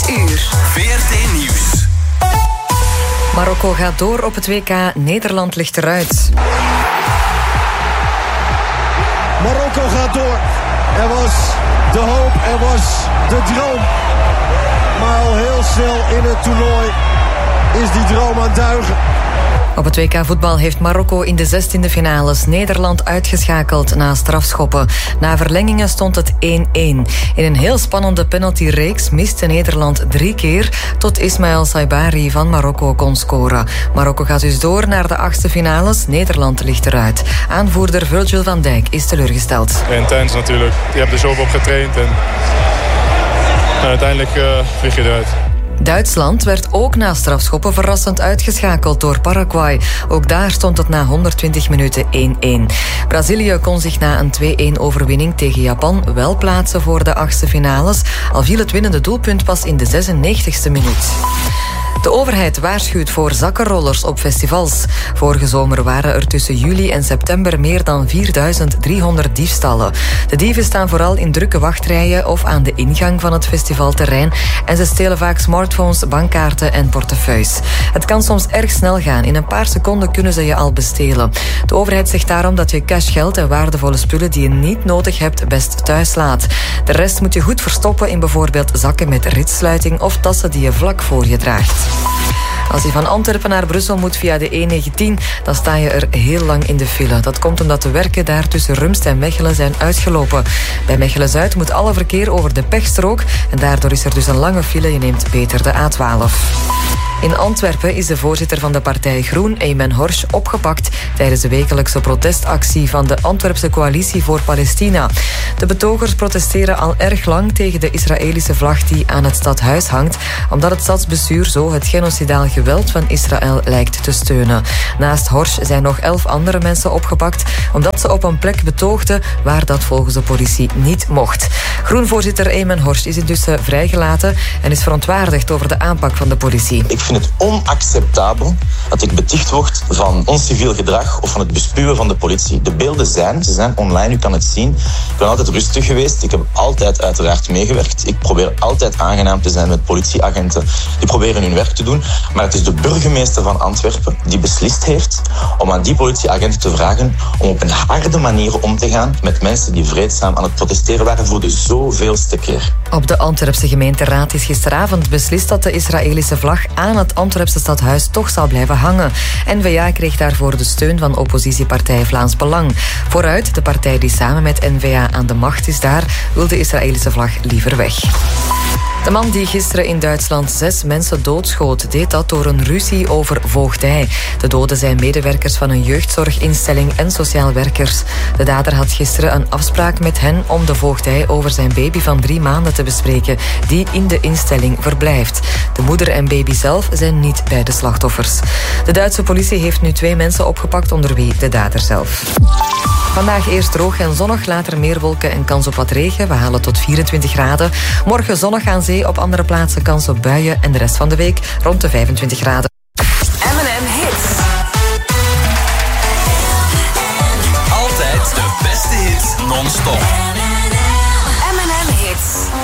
uur. VRT Nieuws. Marokko gaat door op het WK. Nederland ligt eruit. Marokko gaat door. Er was de hoop, er was de droom. Maar al heel snel in het toernooi is die droom aan het duigen. Op het WK voetbal heeft Marokko in de 16e finales Nederland uitgeschakeld na strafschoppen. Na verlengingen stond het 1-1. In een heel spannende penaltyreeks miste Nederland 3 keer tot Ismaël Saibari van Marokko kon scoren. Marokko gaat dus door naar de 8e finales. Nederland ligt eruit. Aanvoerder Virgil van Dijk is teleurgesteld. Intens natuurlijk. Je hebt er zoveel op getraind en uiteindelijk vlieg je eruit. Duitsland werd ook na strafschoppen verrassend uitgeschakeld door Paraguay. Ook daar stond het na 120 minuten 1-1. Brazilië kon zich na een 2-1 overwinning tegen Japan wel plaatsen voor de 8e finales, al viel het winnende doelpunt pas in de 96e minuut. De overheid waarschuwt voor zakkenrollers op festivals. Vorige zomer waren er tussen juli en september meer dan 4.300 diefstallen. De dieven staan vooral in drukke wachtrijen of aan de ingang van het festivalterrein en ze stelen vaak smartphones, bankkaarten en portefeuilles. Het kan soms erg snel gaan. In een paar seconden kunnen ze je al bestelen. De overheid zegt daarom dat je cashgeld en waardevolle spullen die je niet nodig hebt best thuis laat. De rest moet je goed verstoppen in bijvoorbeeld zakken met ritsluiting of tassen die je vlak voor je draagt. Als je van Antwerpen naar Brussel moet via de E19, dan sta je er heel lang in de file. Dat komt omdat de werken daar tussen Rumst en Mechelen zijn uitgelopen. Bij Mechelen-Zuid moet alle verkeer over de pechstrook en daardoor is er dus een lange file. Je neemt beter de A12. In Antwerpen is de voorzitter van de partij Groen, Ayman Horsch, opgepakt tijdens de wekelijkse protestactie van de Antwerpse Coalitie voor Palestina. De betogers protesteren al erg lang tegen de Israëlische vlag die aan het stadhuis hangt, omdat het stadsbestuur zo het genocidaal geweld van Israël lijkt te steunen. Naast Horsch zijn nog 11 andere mensen opgepakt, omdat ze op een plek betoogden waar dat volgens de politie niet mocht. Groenvoorzitter Ayman Horsch is intussen vrijgelaten en is verontwaardigd over de aanpak van de politie. Ik vind het onacceptabel dat ik beticht word van onsciviel gedrag of van het bespuwen van de politie. De beelden ze zijn online, u kan het zien. Ik ben altijd rustig geweest. Ik heb altijd uiteraard meegewerkt. Ik probeer altijd aangenaam te zijn met politieagenten die proberen hun werk te doen. Maar het is de burgemeester van Antwerpen die beslist heeft om aan die politieagenten te vragen om op een harde manier om te gaan met mensen die vreedzaam aan het protesteren waren voor de zoveelste keer. Op de Antwerpse gemeenteraad is gisteravond beslist dat de Israëlische vlag aan het Antwerpse stadhuis toch zal blijven hangen. N-VA kreeg daarvoor de steun van oppositiepartij Vlaams Belang. Vooruit, de partij die samen met N-VA aan de macht is daar, wil de Israëlische vlag liever weg. De man die gisteren in Duitsland 6 mensen doodschoot, deed dat door een ruzie over voogdij. De doden zijn medewerkers van een jeugdzorginstelling en sociaal werkers. De dader had gisteren een afspraak met hen om de voogdij over zijn baby van 3 maanden te bespreken, die in de instelling verblijft. De moeder en baby zelf zijn niet bij de slachtoffers. De Duitse politie heeft nu 2 mensen opgepakt, onder wie de dader zelf. Vandaag eerst droog en zonnig, later meer wolken en kans op wat regen. We halen tot 24 graden. Morgen zonnig aan zee, op andere plaatsen kans op buien en de rest van de week rond de 25 graden.